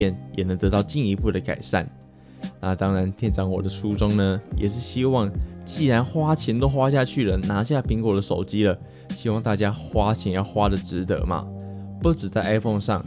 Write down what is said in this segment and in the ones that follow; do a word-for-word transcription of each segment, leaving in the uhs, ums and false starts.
也能得到进一步的改善。那当然，店长我的初衷呢，也是希望，既然花钱都花下去了，拿下苹果的手机了，希望大家花钱要花的值得嘛。不止在 iPhone 上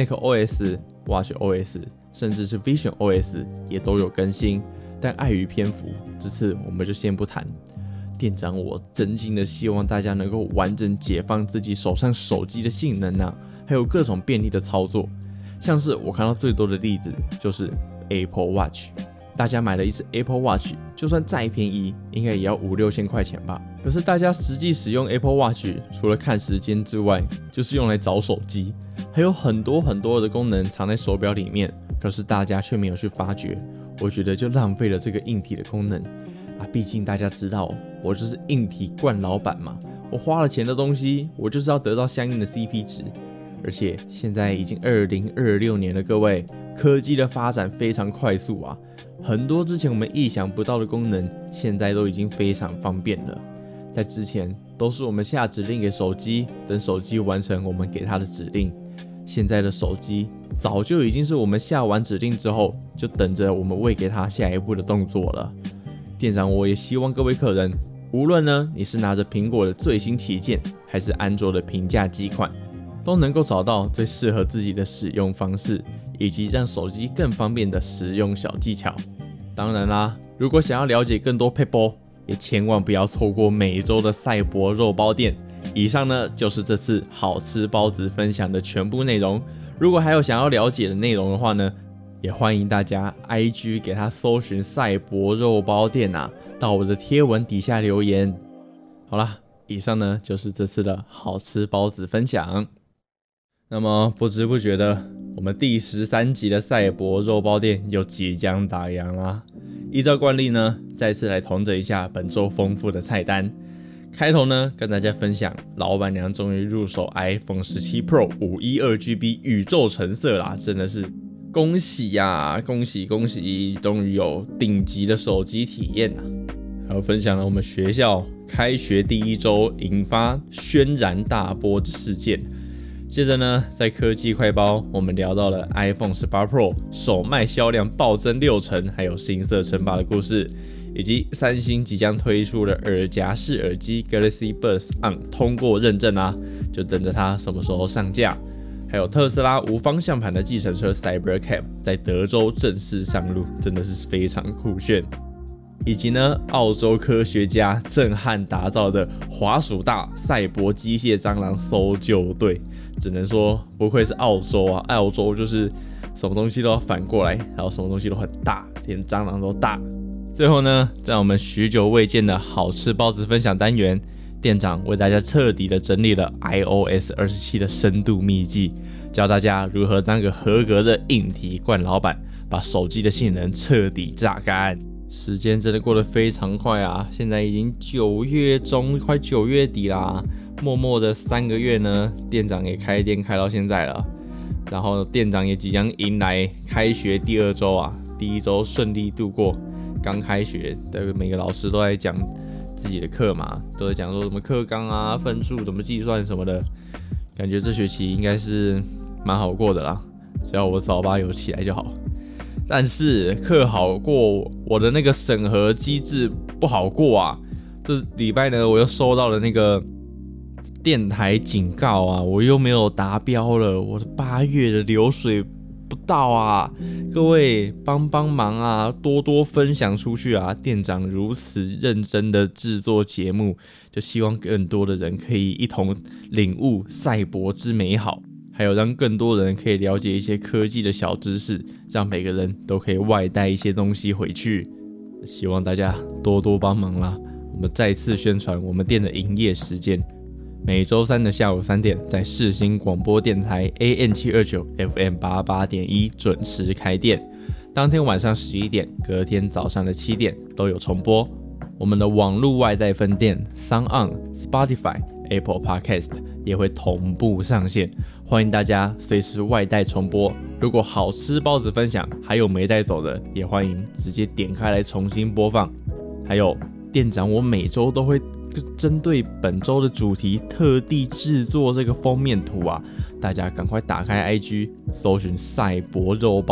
，macOS、watchOS， 甚至是 visionOS 也都有更新。但碍于篇幅，这次我们就先不谈。店长我真心的希望大家能够完整解放自己手上手机的性能啊，还有各种便利的操作。像是我看到最多的例子就是 Apple Watch， 大家买了一只 Apple Watch， 就算再便宜，应该也要五六千块钱吧。可是大家实际使用 Apple Watch， 除了看时间之外，就是用来找手机，还有很多很多的功能藏在手表里面，可是大家却没有去发掘。我觉得就浪费了这个硬体的功能啊！毕竟大家知道，我就是硬体惯老板嘛，我花了钱的东西，我就是要得到相应的 C P 值。而且现在已经二零二六年了，各位，科技的发展非常快速啊，很多之前我们意想不到的功能，现在都已经非常方便了。在之前都是我们下指令给手机，等手机完成我们给它的指令。现在的手机早就已经是我们下完指令之后，就等着我们喂给它下一步的动作了。店长我也希望各位客人，无论呢你是拿着苹果的最新旗舰，还是安卓的平价机款，都能够找到最适合自己的使用方式，以及让手机更方便的使用小技巧。当然啦，如果想要了解更多撇步，也千万不要错过每周的赛博肉包店。以上呢就是这次好吃包子分享的全部内容。如果还有想要了解的内容的话呢，也欢迎大家 I G 给他搜寻赛博肉包店啊，到我的贴文底下留言。好啦，以上呢就是这次的好吃包子分享。那么不知不觉的，我们第十三集的赛博肉包店又即将打烊啦。依照惯例呢，再次来统整一下本周丰富的菜单。开头呢，跟大家分享，老板娘终于入手 iPhone 十七 Pro 五一二 G B 宇宙橙色啦，真的是恭喜呀、啊，恭喜恭喜，终于有顶级的手机体验啊！还有分享了我们学校开学第一周引发轩然大波的事件。接着呢，在科技快报，我们聊到了 iPhone 十八 Pro 首卖销量暴增六成，还有新色称霸的故事。以及三星即将推出的耳夹式耳机 Galaxy Buds On 通过认证啊，就等着它什么时候上架。还有特斯拉无方向盘的计程车 Cybercab 在德州正式上路，真的是非常酷炫。以及呢，澳洲科学家震撼打造的滑鼠大赛博机械蟑螂搜救队，只能说不愧是澳洲啊，澳洲就是什么东西都要反过来，然后什么东西都很大，连蟑螂都大。最后呢，在我们许久未见的好吃包子分享单元，店长为大家彻底的整理了 i O S 二十七 的深度秘籍，教大家如何当个合格的硬体惯老板，把手机的性能彻底榨干。时间真的过得非常快啊，现在已经九月中，快九月底啦，默默的三个月呢，店长也开店开到现在了，然后店长也即将迎来开学第二周啊，第一周顺利度过。刚开学，每个老师都在讲自己的课嘛，都在讲说什么课纲啊、分数怎么计算什么的，感觉这学期应该是蛮好过的啦，只要我早八有起来就好。但是课好过，我的那个审核机制不好过啊。这礼拜呢，我又收到了那个电台警告啊，我又没有达标了，我的八月的流水不到啊，各位帮帮忙啊，多多分享出去啊！店长如此认真的制作节目，就希望更多的人可以一同领悟赛博之美好，还有让更多人可以了解一些科技的小知识，让每个人都可以外带一些东西回去。希望大家多多帮忙啦！我们再次宣传我们店的营业时间。每周三的下午三点，在世新广播电台 A M 七二九 F M 八八点一 准时开店。当天晚上十一点，隔天早上的七点都有重播。我们的网络外带分店 SoundOn、Spotify、Apple Podcast 也会同步上线，欢迎大家随时外带重播。如果好吃包子分享还有没带走的，也欢迎直接点开来重新播放。还有店长，我每周都会针对本周的主题特地制作这个封面图啊，大家赶快打开 I G 搜寻赛博肉包